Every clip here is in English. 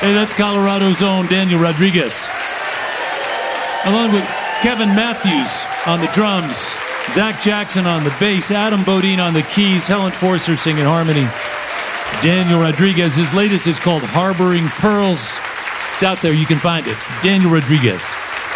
Hey, that's Colorado's own Daniel Rodriguez. Along with Kevin Matthews on the drums, Zach Jackson on the bass, Adam Bodine on the keys, Helen Forster singing harmony. Daniel Rodriguez, his latest is called Harboring Pearls. It's out there, you can find it. Daniel Rodriguez.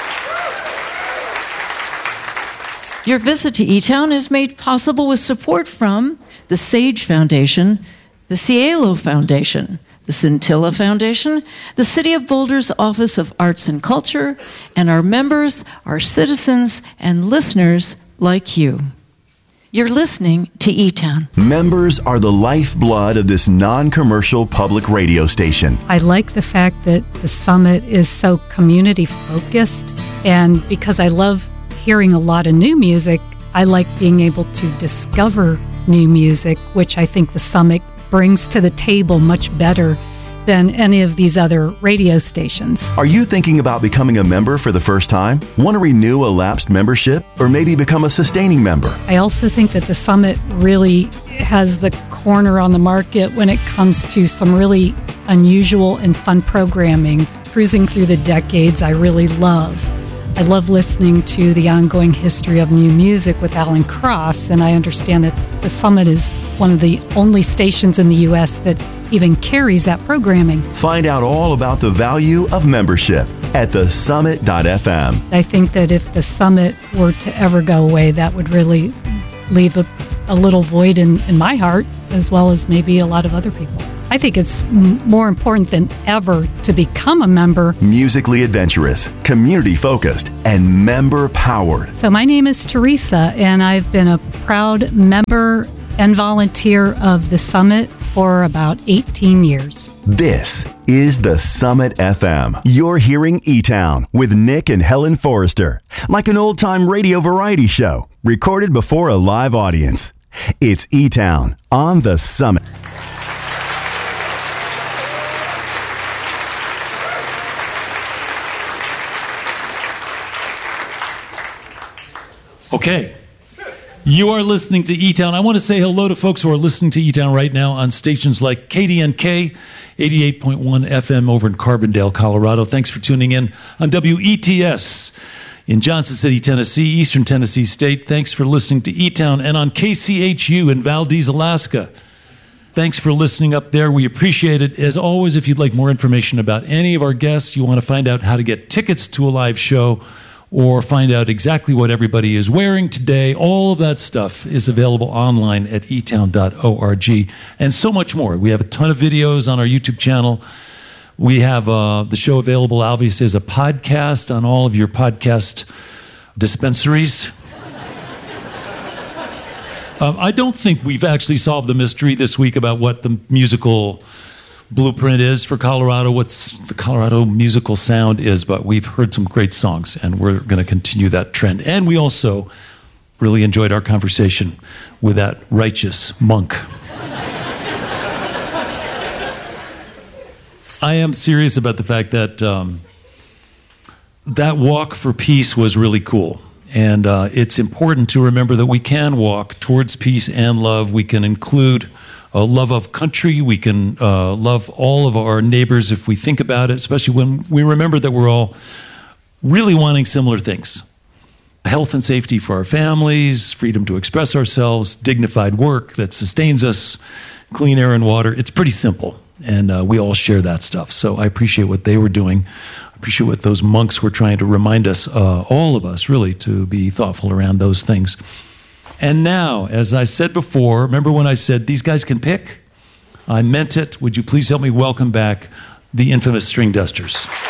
Your visit to E-Town is made possible with support from the Sage Foundation, the Cielo Foundation, the Scintilla Foundation, the City of Boulder's Office of Arts and Culture, and our members, our citizens, and listeners like you. You're listening to E-Town. Members are the lifeblood of this non-commercial public radio station. I like the fact that the summit is so community-focused, and because I love hearing a lot of new music, I like being able to discover new music, which I think the summit brings to the table much better than any of these other radio stations. Are you thinking about becoming a member for the first time? Want to renew a lapsed membership or maybe become a sustaining member? I also think that the summit really has the corner on the market when it comes to some really unusual and fun programming. Cruising through the decades, I really love. I love listening to the ongoing history of new music with Alan Cross, and I understand that the Summit is one of the only stations in the U.S. that even carries that programming. Find out all about the value of membership at thesummit.fm. I think that if the Summit were to ever go away, that would really leave a little void in my heart, as well as maybe a lot of other people. I think it's more important than ever to become a member. Musically adventurous, community-focused, and member-powered. So my name is Teresa, and I've been a proud member and volunteer of the Summit for about 18 years. This is the Summit FM. You're hearing E-Town with Nick and Helen Forrester, like an old-time radio variety show, recorded before a live audience. It's E-Town on the Summit. Okay. You are listening to E-Town. I want to say hello to folks who are listening to E-Town right now on stations like KDNK, 88.1 FM over in Carbondale, Colorado. Thanks for tuning in on WETS in Johnson City, Tennessee, Eastern Tennessee State. Thanks for listening to E-Town, and on KCHU in Valdez, Alaska. Thanks for listening up there. We appreciate it. As always, if you'd like more information about any of our guests, you want to find out how to get tickets to a live show, or find out exactly what everybody is wearing today, all of that stuff is available online at etown.org, and so much more. We have a ton of videos on our YouTube channel. We have the show available, obviously, as a podcast on all of your podcast dispensaries. I don't think we've actually solved the mystery this week about what the musical blueprint is for Colorado, what's the Colorado musical sound is, but we've heard some great songs, and we're going to continue that trend. And we also really enjoyed our conversation with that righteous monk. I am serious about the fact that that walk for peace was really cool. And it's important to remember that we can walk towards peace and love. We can include a love of country. We can love all of our neighbors if we think about it, especially when we remember that we're all really wanting similar things. Health and safety for our families, freedom to express ourselves, dignified work that sustains us, clean air and water. It's pretty simple, and we all share that stuff. So I appreciate what they were doing. I appreciate what those monks were trying to remind us, all of us, really, to be thoughtful around those things. And now, as I said before, remember when I said these guys can pick? I meant it. Would you please help me welcome back the infamous String Dusters?